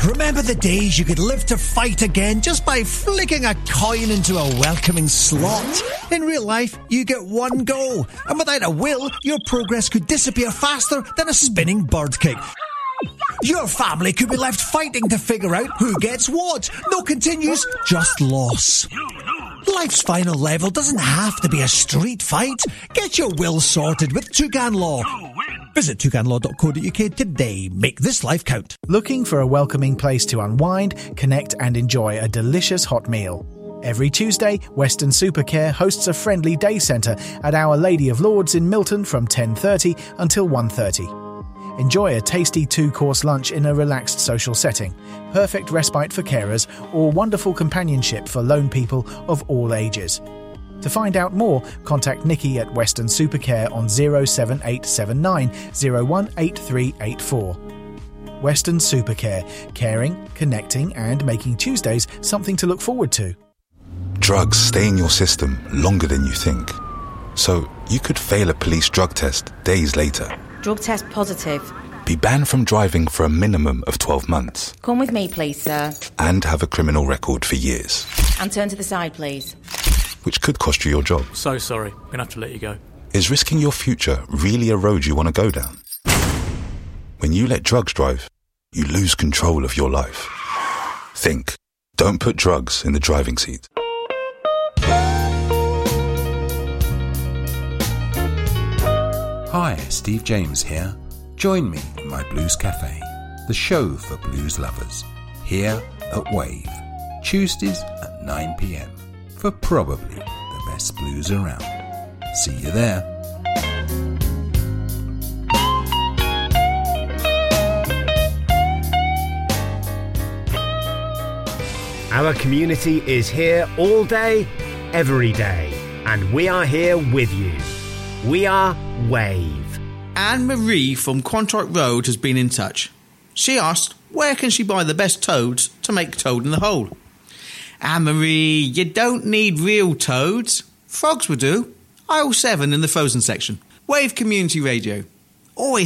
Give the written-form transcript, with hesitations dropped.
Remember the days you could live to fight again just by flicking a coin into a welcoming slot? In real life, you get one go, and without a will, your progress could disappear faster than a spinning bird kick. Your family could be left fighting to figure out who gets what. No continues, just loss. Life's final level doesn't have to be a street fight. Get your will sorted with Toucan Law. Visit toucanlaw.co.uk today. Make this life count. Looking for a welcoming place to unwind, connect and enjoy a delicious hot meal? Every Tuesday, Western Supercare hosts a friendly day centre at Our Lady of Lords in Milton from 10:30 until 1:30. Enjoy a tasty 2-course lunch in a relaxed social setting, perfect respite for carers, or wonderful companionship for lone people of all ages. To find out more, contact Nikki at Western Supercare on 07879 018384. Western Supercare, caring, connecting and making Tuesdays something to look forward to. Drugs stay in your system longer than you think. So you could fail a police drug test days later. Drug test positive. Be banned from driving for a minimum of 12 months. Come with me, please, sir. And have a criminal record for years. And turn to the side, please. Which could cost you your job. So sorry, I'm going to have to let you go. Is risking your future really a road you want to go down? When you let drugs drive, you lose control of your life. Think. Don't put drugs in the driving seat. Hi, Steve James here. Join me in my Blues Cafe, the show for blues lovers, here at Wave, Tuesdays at 9 p.m, for probably the best blues around. See you there. Our community is here all day, every day, and we are here with you. We are Wave. Anne-Marie from Quantock Road has been in touch. She asked where can she buy the best toads to make Toad in the Hole. Anne-Marie, you don't need real toads. Frogs will do. Aisle 7 in the frozen section. Wave Community Radio. Always